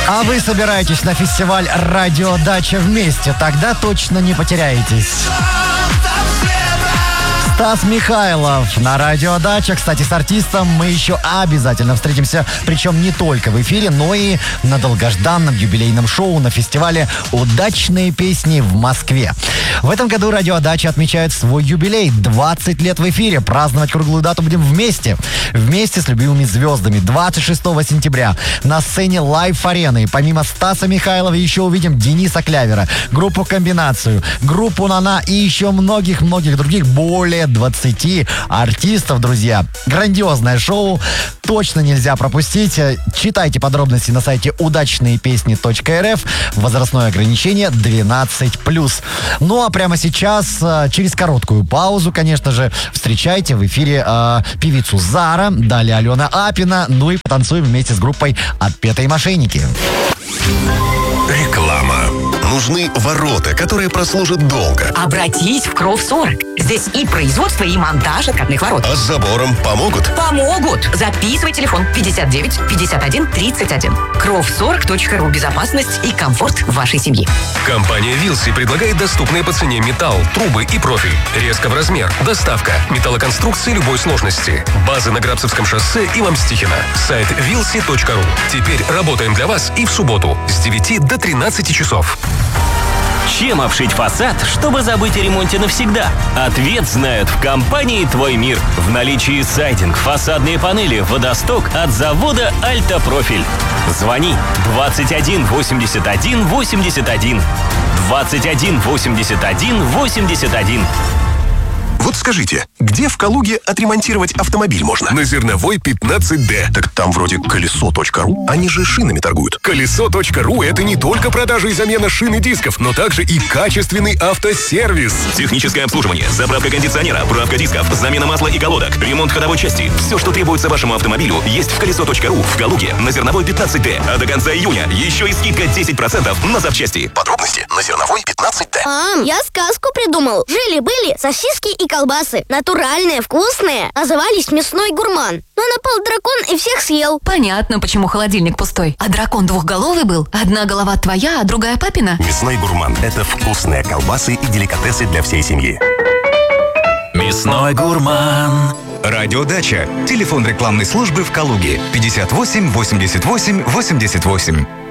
А вы собираетесь на фестиваль «Радио Дача» вместе? Тогда точно не потеряетесь. Стас Михайлов на «Радио Дача». Кстати, с артистом мы еще обязательно встретимся, причем не только в эфире, но и на долгожданном юбилейном шоу на фестивале «Удачные песни» в Москве. В этом году «Радио Дача» отмечает свой юбилей. 20 лет в эфире. Праздновать круглую дату будем вместе. Вместе с любимыми звездами. 26 сентября на сцене Лайф-арены. Помимо Стаса Михайлова еще увидим Дениса Клявера, группу «Комбинацию», группу «Нана» и еще многих-многих других, более 20 артистов, друзья. Грандиозное шоу. Точно нельзя пропустить. Читайте подробности на сайте удачныепесни.рф. Возрастное ограничение 12+. Ну а прямо сейчас, через короткую паузу, конечно же, встречайте в эфире певицу Зара, далее Алена Апина, ну и потанцуем вместе с группой «Отпетые мошенники». Реклама. Нужны ворота, которые прослужат долго. Обратись в Кров 40. Здесь и производство, и монтаж откатных ворот. А с забором помогут? Помогут. Записывай телефон 59 51 31. Кров40.ру. Безопасность и комфорт вашей семьи. Компания Вилси предлагает доступные по цене металл, трубы и профиль. Резко в размер. Доставка. Металлоконструкции любой сложности. Базы на Грабцевском шоссе и Ломстихина. Сайт vilsi.ru. Теперь работаем для вас и в субботу с 9 до 13 часов. Чем обшить фасад, чтобы забыть о ремонте навсегда? Ответ знают в компании «Твой мир». В наличии сайдинг, фасадные панели, водосток от завода «Альтапрофиль». Звони 21 81 81. 21 81 81. Вот скажите, где в Калуге отремонтировать автомобиль можно? На Зерновой 15D. Так там вроде колесо.ру. Они же шинами торгуют. Колесо.ру — это не только продажа и замена шин и дисков, но также и качественный автосервис. Техническое обслуживание, заправка кондиционера, правка дисков, замена масла и колодок, ремонт ходовой части. Все, что требуется вашему автомобилю, есть в колесо.ру в Калуге на Зерновой 15D. А до конца июня еще и скидка 10% на запчасти. Подробности на Зерновой 15D. Мам, я сказку придумал. Жили-были сосиски и колбасы. Натуральные, вкусные. Назывались «Мясной гурман». Но напал дракон и всех съел. Понятно, почему холодильник пустой. А дракон двухголовый был? Одна голова твоя, а другая папина? Мясной гурман – это вкусные колбасы и деликатесы для всей семьи. Мясной гурман. Радио Дача. Телефон рекламной службы в Калуге 58 88 88.